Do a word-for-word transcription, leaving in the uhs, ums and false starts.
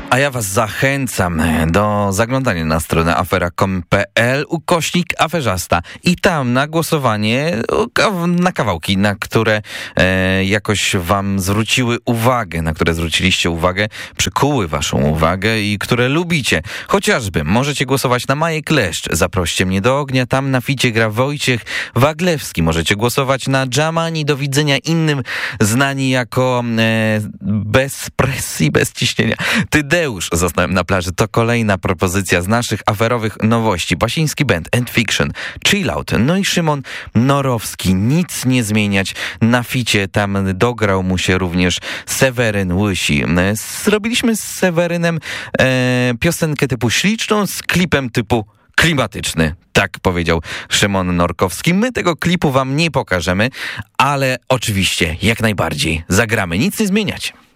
A ja was zachęcam do zaglądania na stronę afera kropka com kropka pe el ukośnik aferzasta i tam na głosowanie na kawałki, na które e, jakoś wam zwróciły uwagę, na które zwróciliście uwagę, przykuły waszą uwagę i które lubicie. Chociażby możecie głosować na Maję Kleszcz, Zaproście mnie do ognia, tam na ficie gra Wojciech Waglewski. Możecie głosować na Jamani, Do widzenia innym, znani jako e, bez presji, bez ciśnienia. Tydeusz, Zasnąłem na plaży, to kolejna propozycja z naszych aferowych nowości. Basiński Band, End Fiction, Chill Out, no i Szymon Norowski, Nic nie zmieniać. Na ficie tam dograł mu się również Seweryn Łysi. Zrobiliśmy z Sewerynem e, piosenkę typu śliczną z klipem typu klimatyczny. Tak powiedział Szymon Norkowski. My tego klipu wam nie pokażemy, ale oczywiście jak najbardziej zagramy. Nic nie zmieniać.